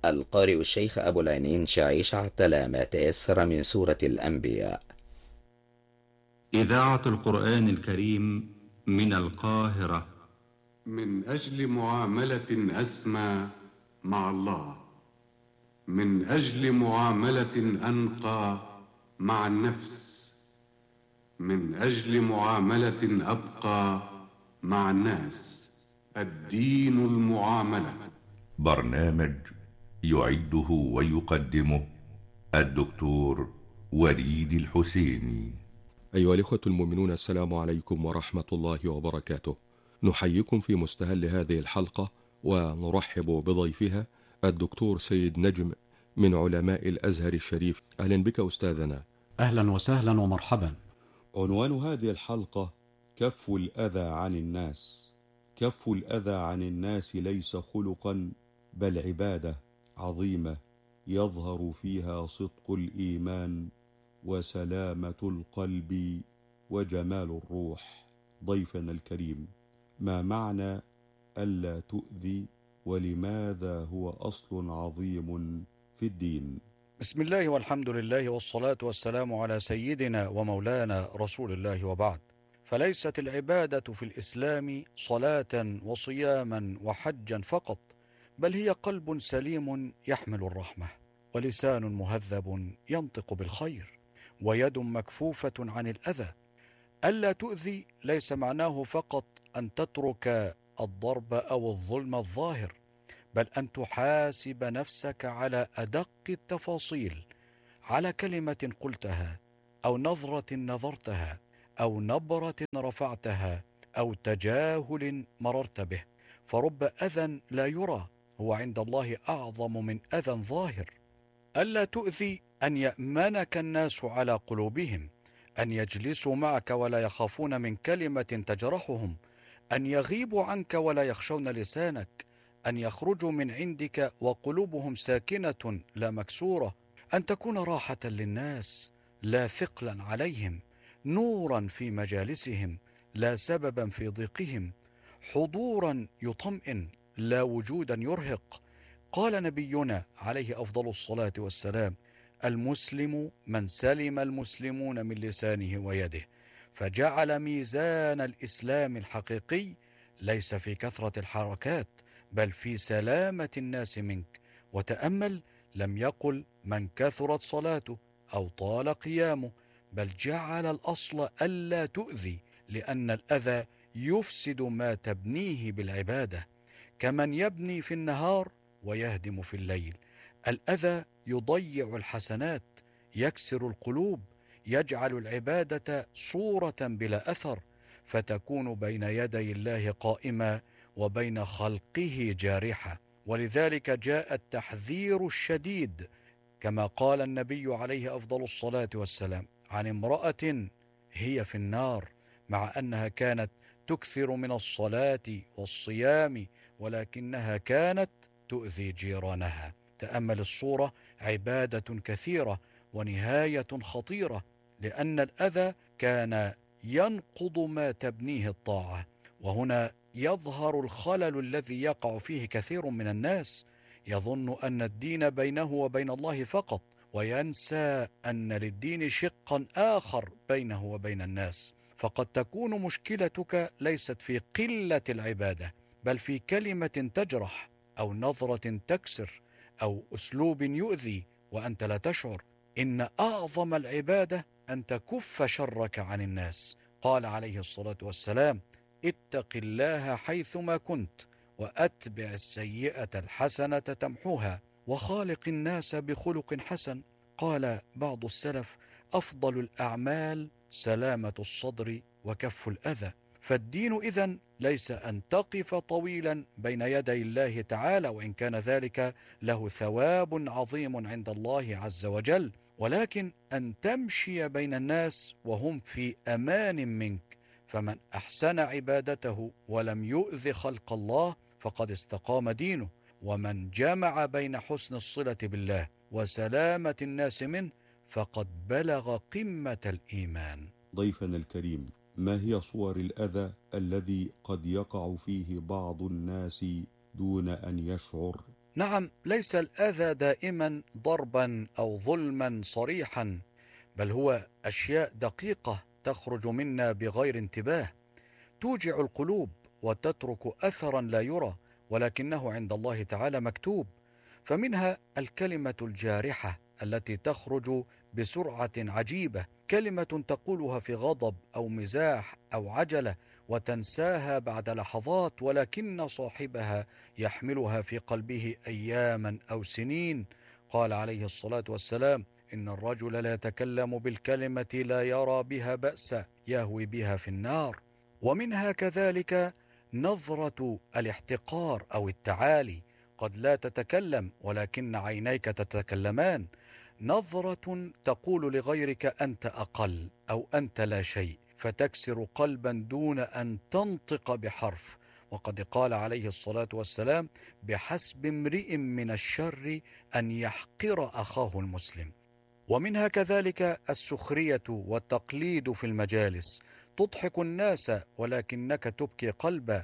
القارئ الشيخ أبو العينين شعيش تلا ما تيسر من سورة الأنبياء. إذاعة القرآن الكريم من القاهرة. من أجل معاملة أسمى مع الله، من أجل معاملة أنقى مع النفس، من أجل معاملة أبقى مع الناس، الدين المعاملة. برنامج يعده ويقدمه الدكتور وليد الحسيني. أيها الإخوة المؤمنون، السلام عليكم ورحمة الله وبركاته. نحييكم في مستهل هذه الحلقة ونرحب بضيفها الدكتور سيد نجم من علماء الأزهر الشريف. أهلا بك أستاذنا. أهلا وسهلا ومرحبا. عنوان هذه الحلقة كف الأذى عن الناس. كف الأذى عن الناس ليس خلقا بل عبادة عظيمة يظهر فيها صدق الإيمان وسلامة القلب وجمال الروح. ضيفنا الكريم، ما معنى ألا تؤذي، ولماذا هو أصل عظيم في الدين؟ بسم الله والحمد لله والصلاة والسلام على سيدنا ومولانا رسول الله، وبعد. فليست العبادة في الإسلام صلاة وصياما وحجا فقط، بل هي قلب سليم يحمل الرحمة، ولسان مهذب ينطق بالخير، ويد مكفوفة عن الأذى. ألا تؤذي ليس معناه فقط أن تترك الضرب أو الظلم الظاهر، بل أن تحاسب نفسك على أدق التفاصيل، على كلمة قلتها، أو نظرة نظرتها، أو نبرة رفعتها، أو تجاهل مررت به. فرب أذى لا يرى هو عند الله أعظم من أذى ظاهر. ألا تؤذي أن يأمنك الناس على قلوبهم، أن يجلسوا معك ولا يخافون من كلمة تجرحهم، أن يغيبوا عنك ولا يخشون لسانك، أن يخرجوا من عندك وقلوبهم ساكنة لا مكسورة، أن تكون راحة للناس لا ثقلا عليهم، نورا في مجالسهم لا سببا في ضيقهم، حضورا يطمئن لا وجودا يرهق. قال نبينا عليه أفضل الصلاة والسلام: المسلم من سلم المسلمون من لسانه ويده. فجعل ميزان الإسلام الحقيقي ليس في كثرة الحركات، بل في سلامة الناس منك. وتأمل، لم يقل من كثرت صلاته أو طال قيامه، بل جعل الأصل ألا تؤذي، لأن الأذى يفسد ما تبنيه بالعبادة، كمن يبني في النهار ويهدم في الليل. الأذى يضيع الحسنات، يكسر القلوب، يجعل العبادة صورة بلا أثر، فتكون بين يدي الله قائمة وبين خلقه جارحة. ولذلك جاء التحذير الشديد، كما قال النبي عليه أفضل الصلاة والسلام عن امرأة هي في النار، مع أنها كانت تكثر من الصلاة والصيام، ولكنها كانت تؤذي جيرانها. تأمل الصورة، عبادة كثيرة ونهاية خطيرة، لأن الأذى كان ينقض ما تبنيه الطاعة. وهنا يظهر الخلل الذي يقع فيه كثير من الناس، يظن أن الدين بينه وبين الله فقط، وينسى أن للدين شقا آخر بينه وبين الناس. فقد تكون مشكلتك ليست في قلة العبادة، بل في كلمة تجرح، أو نظرة تكسر، أو أسلوب يؤذي وأنت لا تشعر. إن أعظم العبادة أن تكف شرك عن الناس. قال عليه الصلاة والسلام: اتق الله حيثما كنت، وأتبع السيئة الحسنة تمحوها، وخالق الناس بخلق حسن. قال بعض السلف: أفضل الأعمال سلامة الصدر وكف الأذى. فالدين إذن ليس أن تقف طويلا بين يدي الله تعالى، وإن كان ذلك له ثواب عظيم عند الله عز وجل، ولكن أن تمشي بين الناس وهم في أمان منك. فمن أحسن عبادته ولم يؤذ خلق الله فقد استقام دينه، ومن جمع بين حسن الصلة بالله وسلامة الناس منه فقد بلغ قمة الإيمان. ضيفنا الكريم، ما هي صور الأذى الذي قد يقع فيه بعض الناس دون أن يشعر نعم، ليس الأذى دائما ضربا أو ظلما صريحا، بل هو أشياء دقيقة تخرج منا بغير انتباه، توجع القلوب وتترك أثرا لا يرى، ولكنه عند الله تعالى مكتوب. فمنها الكلمة الجارحة التي تخرج بسرعة عجيبة، كلمة تقولها في غضب أو مزاح أو عجلة وتنساها بعد لحظات، ولكن صاحبها يحملها في قلبه أياما أو سنين. قال عليه الصلاة والسلام: إن الرجل لا يتكلم بالكلمة لا يرى بها بأسا يهوي بها في النار. ومنها كذلك نظرة الاحتقار أو التعالي، قد لا تتكلم ولكن عينيك تتكلمان، نظرة تقول لغيرك أنت أقل أو أنت لا شيء، فتكسر قلبا دون أن تنطق بحرف. وقد قال عليه الصلاة والسلام: بحسب امرئ من الشر أن يحقر أخاه المسلم. ومنها كذلك السخرية والتقليد في المجالس، تضحك الناس ولكنك تبكي قلبا،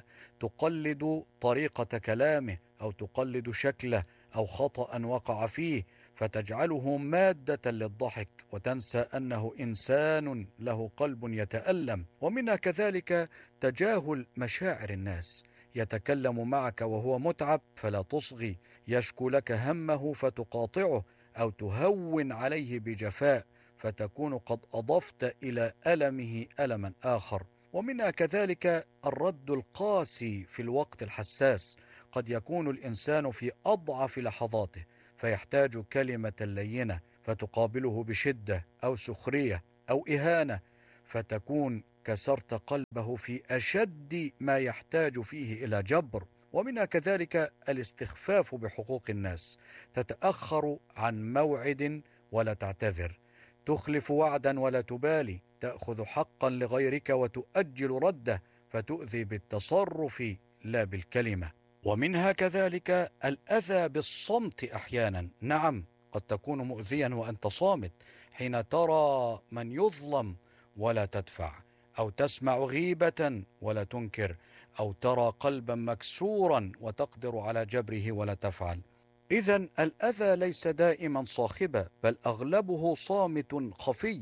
تقلد طريقة كلامه أو تقلد شكله أو خطأ وقع فيه، فتجعله مادة للضحك وتنسى أنه إنسان له قلب يتألم. ومنها كذلك تجاهل مشاعر الناس، يتكلم معك وهو متعب فلا تصغي، يشكو لك همه فتقاطعه أو تهون عليه بجفاء، فتكون قد أضفت إلى ألمه ألما آخر. ومنها كذلك الرد القاسي في الوقت الحساس، قد يكون الإنسان في أضعف لحظاته فيحتاج كلمة لينة فتقابله بشدة أو سخرية أو إهانة، فتكون كسرت قلبه في أشد ما يحتاج فيه إلى جبر. ومنها كذلك الاستخفاف بحقوق الناس، تتأخر عن موعد ولا تعتذر، تخلف وعدا ولا تبالي، تأخذ حقا لغيرك وتؤجل رده، فتؤذي بالتصرف لا بالكلمة. ومنها كذلك الأذى بالصمت أحيانا، نعم قد تكون مؤذيا وأنت صامت، حين ترى من يظلم ولا تدفع، أو تسمع غيبة ولا تنكر، أو ترى قلبا مكسورا وتقدر على جبره ولا تفعل. إذن الأذى ليس دائما صاخبة، بل أغلبه صامت خفي،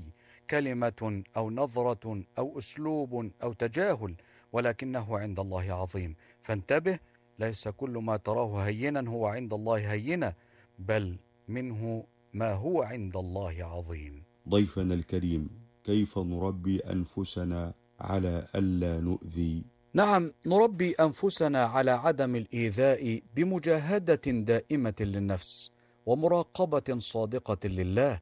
كلمة أو نظرة أو أسلوب أو تجاهل، ولكنه عند الله عظيم. فانتبه، ليس كل ما تراه هينا هو عند الله هينا، بل منه ما هو عند الله عظيم. ضيفنا الكريم، كيف نربي أنفسنا على ألا نؤذي؟ نعم، نربي أنفسنا على عدم الإيذاء بمجاهدة دائمة للنفس، ومراقبة صادقة لله،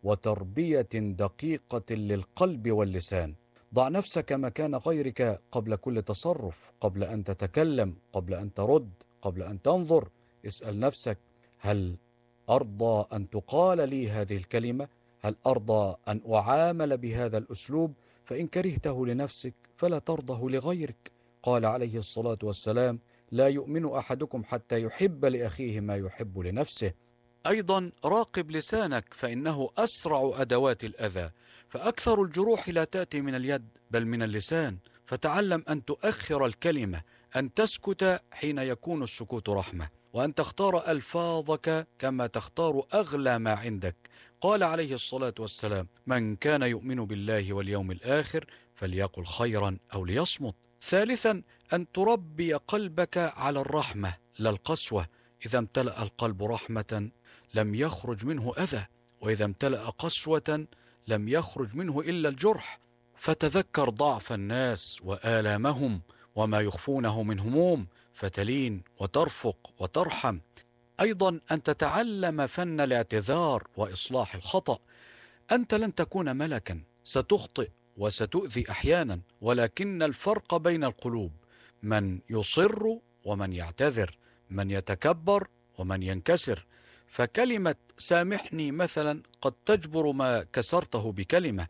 وتربية دقيقة للقلب واللسان. ضع نفسك مكان غيرك قبل كل تصرف، قبل أن تتكلم، قبل أن ترد، قبل أن تنظر. اسأل نفسك: هل أرضى أن تقال لي هذه الكلمة؟ هل أرضى أن أعامل بهذا الأسلوب؟ فإن كرهته لنفسك فلا ترضه لغيرك. قال عليه الصلاة والسلام: لا يؤمن أحدكم حتى يحب لأخيه ما يحب لنفسه. أيضا راقب لسانك، فإنه أسرع أدوات الأذى، فأكثر الجروح لا تأتي من اليد بل من اللسان. فتعلم أن تؤخر الكلمة، أن تسكت حين يكون السكوت رحمة، وأن تختار ألفاظك كما تختار أغلى ما عندك. قال عليه الصلاة والسلام: من كان يؤمن بالله واليوم الآخر فليقل خيرا أو ليصمت. ثالثا، أن تربي قلبك على الرحمة لا القسوة. إذا امتلأ القلب رحمة لم يخرج منه أذى، وإذا امتلأ قسوة لم يخرج منه إلا الجرح. فتذكر ضعف الناس وآلامهم وما يخفونه من هموم، فتلين وترفق وترحم. أيضا أن تتعلم فن الاعتذار وإصلاح الخطأ. أنت لن تكون ملكا، ستخطئ وستؤذي أحيانا، ولكن الفرق بين القلوب من يصر ومن يعتذر، من يتكبر ومن ينكسر. فكلمة سامحني مثلا قد تجبر ما كسرته بكلمة.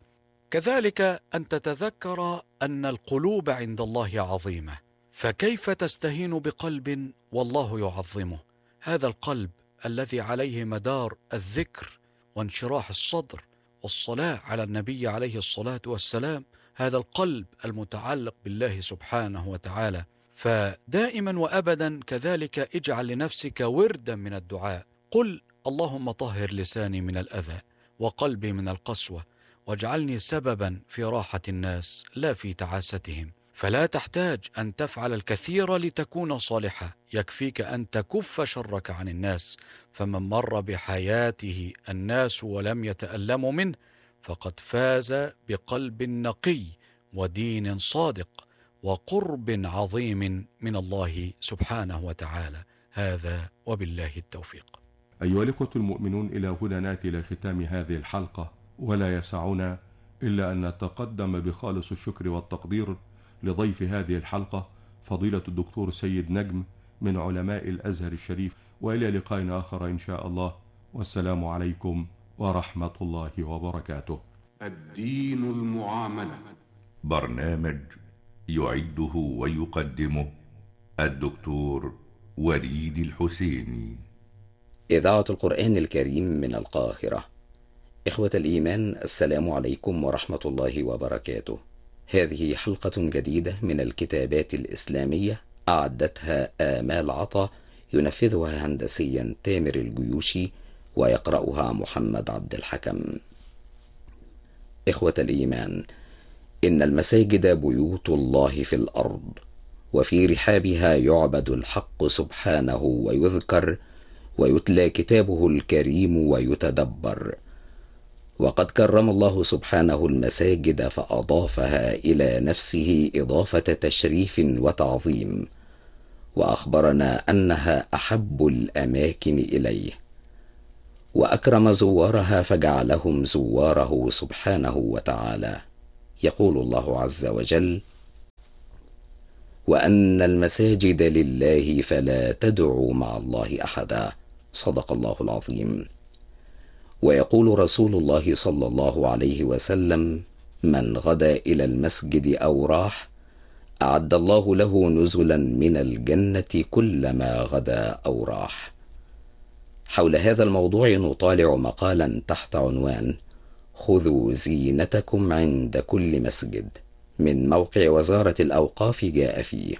كذلك أن تتذكر أن القلوب عند الله عظيمة، فكيف تستهين بقلب والله يعظمه؟ هذا القلب الذي عليه مدار الذكر وانشراح الصدر والصلاة على النبي عليه الصلاة والسلام، هذا القلب المتعلق بالله سبحانه وتعالى. فدائما وأبدا كذلك اجعل لنفسك وردا من الدعاء. قل: اللهم طهر لساني من الأذى وقلبي من القسوة، واجعلني سببا في راحة الناس لا في تعاستهم. فلا تحتاج أن تفعل الكثير لتكون صالحا، يكفيك أن تكف شرك عن الناس. فمن مر بحياته الناس ولم يتألموا منه فقد فاز بقلب نقي ودين صادق وقرب عظيم من الله سبحانه وتعالى. هذا وبالله التوفيق. أيها الإخوة المؤمنون، إلى هنا نأتي إلى ختام هذه الحلقة، ولا يسعنا إلا أن نتقدم بخالص الشكر والتقدير لضيف هذه الحلقة فضيلة الدكتور سيد نجم من علماء الأزهر الشريف، وإلى لقاء آخر إن شاء الله، والسلام عليكم ورحمة الله وبركاته. الدين المعاملة، برنامج يعده ويقدمه الدكتور وليد الحسيني. إذاعة القرآن الكريم من القاهرة. إخوة الإيمان، السلام عليكم ورحمة الله وبركاته. هذه حلقة جديدة من الكتابات الإسلامية أعدتها آمال عطا، ينفذها هندسيا تامر الجيوشي، ويقرأها محمد عبد الحكم. إخوة الإيمان، إن المساجد بيوت الله في الأرض، وفي رحابها يعبد الحق سبحانه ويذكر ويتلى كتابه الكريم ويتدبر. وقد كرم الله سبحانه المساجد فأضافها إلى نفسه إضافة تشريف وتعظيم، وأخبرنا أنها أحب الأماكن إليه، وأكرم زوارها فجعلهم زواره سبحانه وتعالى. يقول الله عز وجل: وأن المساجد لله فلا تدعوا مع الله أحدا. صدق الله العظيم. ويقول رسول الله صلى الله عليه وسلم: من غدا إلى المسجد أو راح أعد الله له نزلا من الجنة كلما غدا أو راح. حول هذا الموضوع نطالع مقالا تحت عنوان: خذوا زينتكم عند كل مسجد، من موقع وزارة الأوقاف. جاء فيه: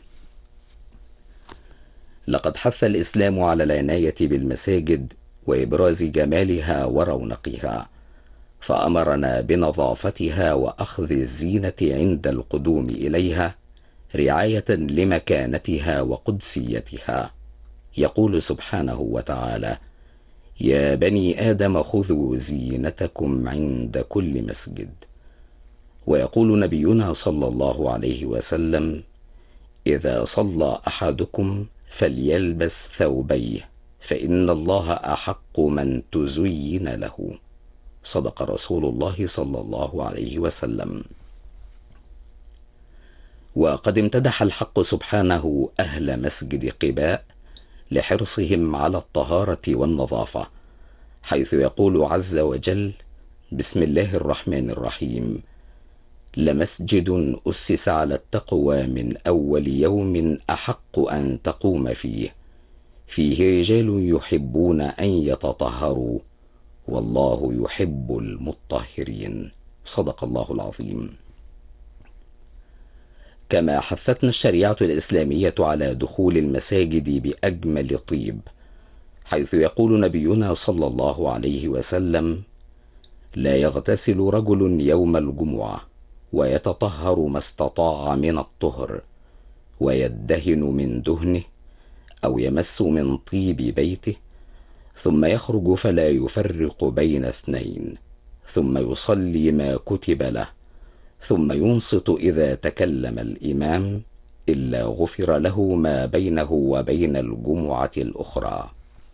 لقد حث الإسلام على العناية بالمساجد وإبراز جمالها ورونقها، فأمرنا بنظافتها وأخذ الزينة عند القدوم إليها رعاية لمكانتها وقدسيتها. يقول سبحانه وتعالى: يا بني آدم خذوا زينتكم عند كل مسجد. ويقول نبينا صلى الله عليه وسلم: إذا صلى أحدكم فليلبس ثوبيه، فإن الله أحق من تزين له. صدق رسول الله صلى الله عليه وسلم. وقد امتدح الحق سبحانه أهل مسجد قباء لحرصهم على الطهارة والنظافة، حيث يقول عز وجل: بسم الله الرحمن الرحيم: لمسجد أسس على التقوى من أول يوم أحق أن تقوم فيه، فيه رجال يحبون أن يتطهروا والله يحب المطهرين. صدق الله العظيم. كما حثتنا الشريعة الإسلامية على دخول المساجد بأجمل طيب، حيث يقول نبينا صلى الله عليه وسلم: لا يغتسل رجل يوم الجمعة ويتطهر ما استطاع من الطهر، ويدهن من دهنه أو يمس من طيب بيته، ثم يخرج فلا يفرق بين اثنين، ثم يصلي ما كتب له، ثم ينصت إذا تكلم الإمام، إلا غفر له ما بينه وبين الجمعة الأخرى.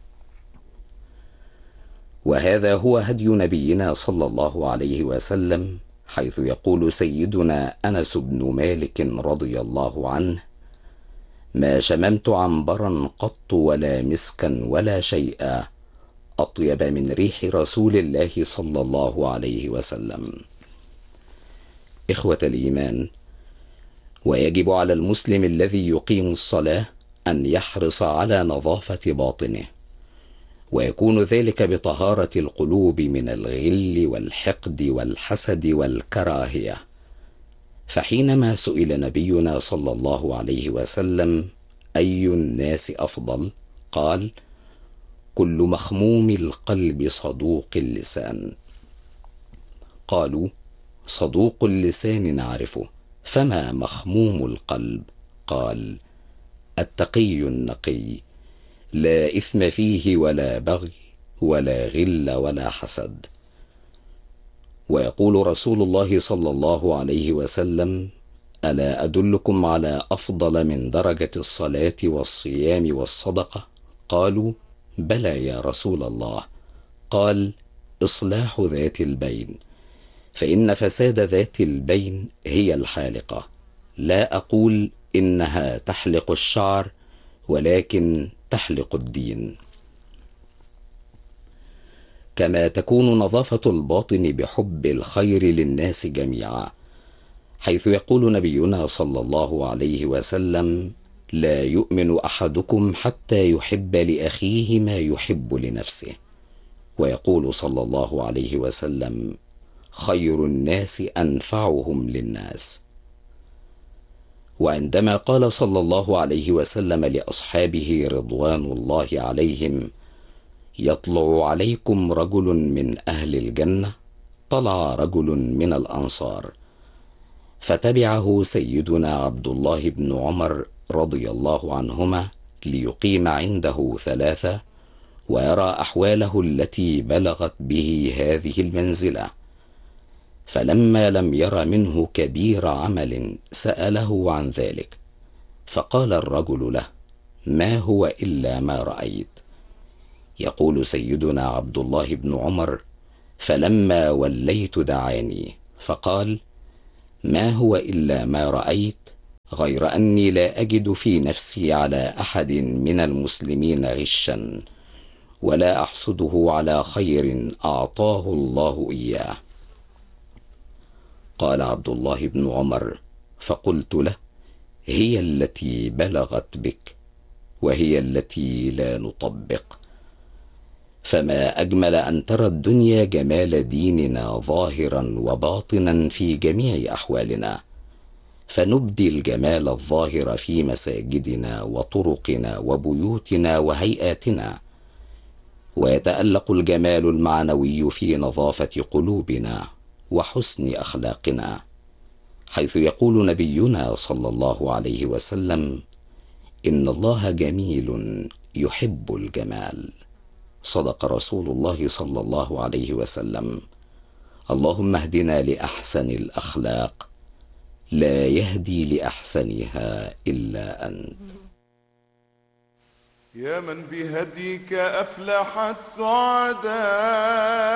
وهذا هو هدي نبينا صلى الله عليه وسلم، حيث يقول سيدنا أنس بن مالك رضي الله عنه: ما شممت عنبرا قط ولا مسكا ولا شيئا أطيب من ريح رسول الله صلى الله عليه وسلم. إخوة الإيمان، ويجب على المسلم الذي يقيم الصلاة أن يحرص على نظافة باطنه، ويكون ذلك بطهارة القلوب من الغل والحقد والحسد والكراهية، فحينما سئل نبينا صلى الله عليه وسلم أي الناس أفضل، قال: كل مخموم القلب صدوق اللسان. قالوا: صدوق اللسان نعرفه، فما مخموم القلب؟ قال: التقي النقي، لا إثم فيه ولا بغي ولا غل ولا حسد. ويقول رسول الله صلى الله عليه وسلم: ألا أدلكم على أفضل من درجة الصلاة والصيام والصدقة؟ قالوا: بلى يا رسول الله. قال: إصلاح ذات البين، فإن فساد ذات البين هي الحالقة. لا أقول إنها تحلق الشعر، ولكن تحلق الدين. كما تكون نظافة الباطن بحب الخير للناس جميعا، حيث يقول نبينا صلى الله عليه وسلم: لا يؤمن أحدكم حتى يحب لأخيه ما يحب لنفسه. ويقول صلى الله عليه وسلم: خير الناس أنفعهم للناس. وعندما قال صلى الله عليه وسلم لأصحابه رضوان الله عليهم: يطلع عليكم رجل من أهل الجنة، طلع رجل من الأنصار، فتبعه سيدنا عبد الله بن عمر رضي الله عنهما ليقيم عنده 3 ويرى أحواله التي بلغت به هذه المنزلة. فلما لم ير منه كبير عمل سأله عن ذلك، فقال الرجل له: ما هو إلا ما رأيت؟ يقول سيدنا عبد الله بن عمر: فلما وليت دعاني فقال: ما هو إلا ما رأيت، غير أني لا أجد في نفسي على أحد من المسلمين غشا، ولا أحسده على خير أعطاه الله إياه. قال عبد الله بن عمر: فقلت له: هي التي بلغت بك، وهي التي لا نطبق. فما أجمل أن ترى الدنيا جمال ديننا ظاهرا وباطنا في جميع أحوالنا، فنبدي الجمال الظاهر في مساجدنا وطرقنا وبيوتنا وهيئاتنا، ويتألق الجمال المعنوي في نظافة قلوبنا وحسن أخلاقنا، حيث يقول نبينا صلى الله عليه وسلم: إن الله جميل يحب الجمال. صدق رسول الله صلى الله عليه وسلم. اللهم اهدنا لأحسن الأخلاق، لا يهدي لأحسنها إلا أنت. يا من بهديك أفلح السعداء،